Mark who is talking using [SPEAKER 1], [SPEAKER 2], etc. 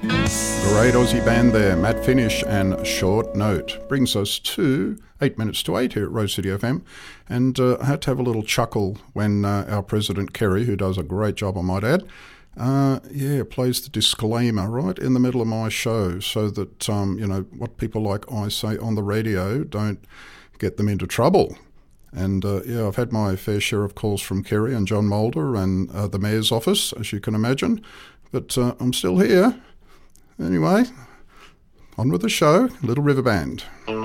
[SPEAKER 1] The great Aussie band there, Matt Finish and Short Note, brings us to 8 minutes to 8 here at Rose City FM. And I had to have a little chuckle when our President Kerry, who does a great job, I might add, plays the disclaimer right in the middle of my show so that, what people like I say on the radio don't get them into trouble. And I've had my fair share of calls from Kerry and John Mulder and the Mayor's office, as you can imagine. But I'm still here. Anyway, on with the show, Little River Band.